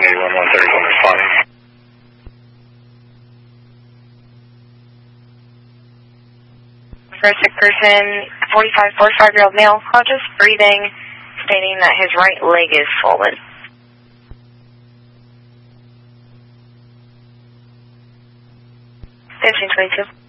181-131 responding. For a sick person, 45-year-old male, conscious, breathing, stating that his right leg is swollen. 1522.